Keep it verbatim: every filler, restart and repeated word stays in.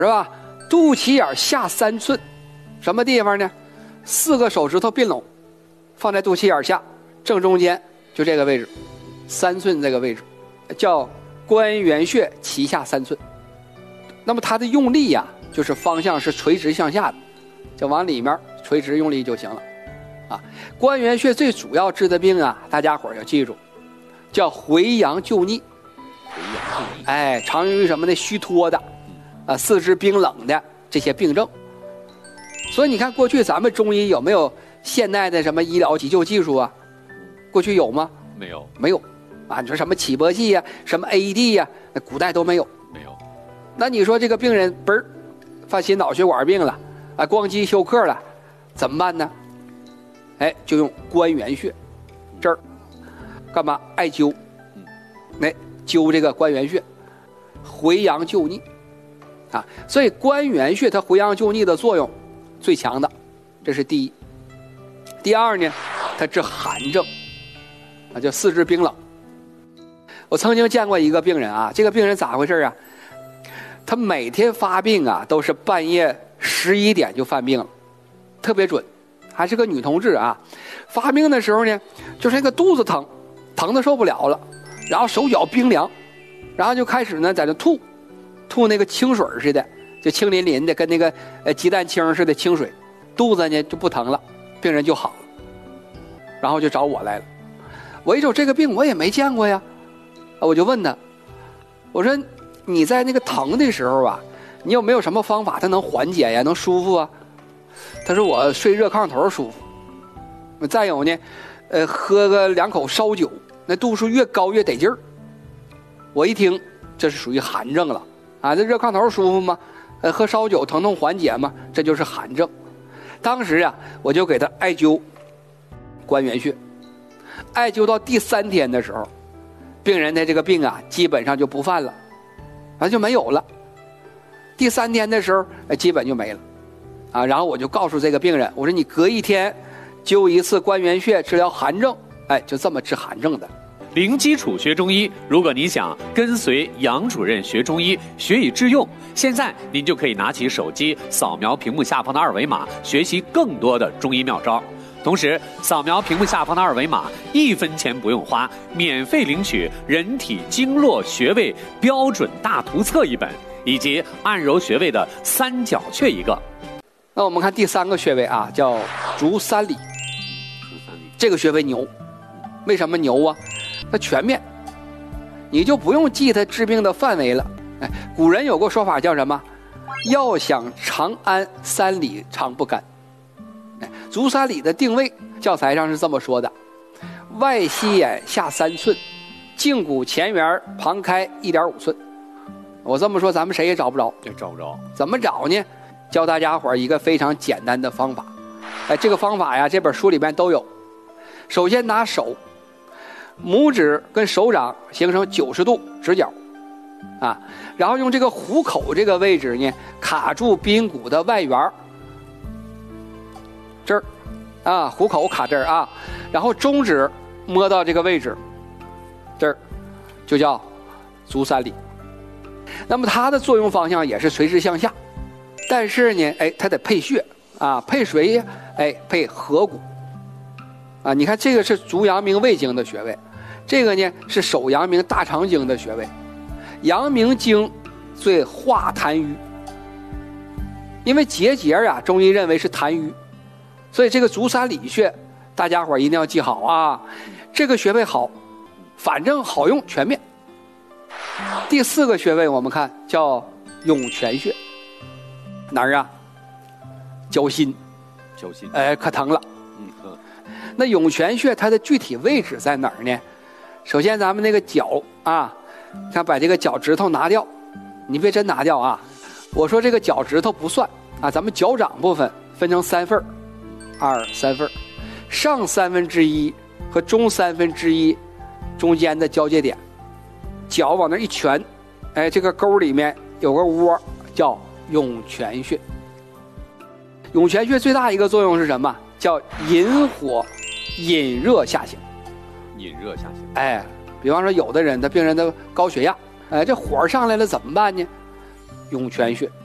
是吧？肚脐眼下三寸，什么地方呢？四个手指头并拢，放在肚脐眼下正中间，就这个位置，三寸这个位置，叫关元穴脐下三寸。那么它的用力呀、啊，就是方向是垂直向下的，就往里面垂直用力就行了。啊，关元穴最主要治的病啊，大家伙儿要记住，叫回阳救逆。哎，常用于什么呢？虚脱的，啊，四肢冰冷的这些病症。所以你看，过去咱们中医有没有现代的什么医疗急救技术啊？过去有吗？ 没有， 没有。啊，你说什么起搏器呀、啊，什么 A E D 呀、啊，那古代都没有。 没有。 那你说这个病人嘣儿犯心脑血管病了，啊，光肌休克了，怎么办呢？哎，就用关元穴这儿干嘛？艾灸，哎，灸这个关元穴，回阳救逆啊。所以关元穴它回阳救逆的作用最强的，这是第一。第二呢，它治寒症啊，叫四肢冰冷。我曾经见过一个病人啊，这个病人咋回事啊？他每天发病啊，都是半夜十一点就犯病了，特别准。还是个女同志啊，发病的时候呢，就是那个肚子疼，疼的受不了了，然后手脚冰凉，然后就开始呢在这吐，吐那个清水似的，就清淋淋的，跟那个呃鸡蛋清似的清水，肚子呢就不疼了，病人就好了，然后就找我来了。我一瞅这个病我也没见过呀，我就问他，我说你在那个疼的时候啊，你有没有什么方法它能缓解呀，能舒服啊？他说我睡热炕头舒服，再有呢，呃，喝个两口烧酒，那度数越高越得劲儿。我一听，这是属于寒症了啊！这热炕头舒服吗？呃，喝烧酒疼痛缓解吗？这就是寒症。当时啊，我就给他艾灸关元穴，艾灸到第三天的时候，病人的这个病啊，基本上就不犯了，啊就没有了。第三天的时候，呃，基本就没了。啊，然后我就告诉这个病人，我说你隔一天灸一次关元穴治疗寒症，哎，就这么治寒症的。 零基础学中医，如果你想跟随杨主任学中医，学以致用，现在您就可以拿起手机扫描屏幕下方的二维码，学习更多的中医妙招。同时，扫描屏幕下方的二维码，一分钱不用花，免费领取《人体经络穴位标准大图册》一本，以及按揉穴位的三角穴一个。 那我们看第三个穴位啊，叫足三里。这个穴位牛，为什么牛啊？它全面，你就不用记它治病的范围了。哎，古人有个说法叫什么？要想长安，三里长不干。哎，足三里的定位，教材上是这么说的：外膝眼下三寸，胫骨前缘旁开一点五寸。我这么说，咱们谁也找不着。 也找不着。 怎么找呢？教大家伙一个非常简单的方法，哎，这个方法呀，这本书里面都有。首先拿手，拇指跟手掌形成九十度直角，啊，然后用这个虎口这个位置呢，卡住髌骨的外缘，这儿，啊，虎口卡这儿啊，然后中指摸到这个位置，这儿，就叫足三里。那么它的作用方向也是垂直向下。但是呢，哎，它得配穴啊，配谁呀？哎，配合谷啊。你看这个是足阳明胃经的穴位，这个呢是手阳明大肠经的穴位。阳明经最化痰瘀，因为结节啊，中医认为是痰瘀，所以这个足三里穴大家伙一定要记好啊。这个穴位好，反正好用，全面。第四个穴位我们看叫涌泉穴。哪儿啊？脚心， 脚心， 哎，可疼了。 嗯嗯。 那涌泉穴它的具体位置在哪儿呢？首先咱们那个脚啊，看把这个脚趾头拿掉，你别真拿掉啊。我说这个脚趾头不算啊，咱们脚掌部分分成三份，二三份，上三分之一和中三分之一中间的交界点，脚往那一蜷，哎，这个沟里面有个窝叫涌泉穴。涌泉穴最大一个作用是什么？叫引火引热下行。 引热下行。 哎，比方说有的人他病人的高血压，哎，这火上来了怎么办呢？涌泉穴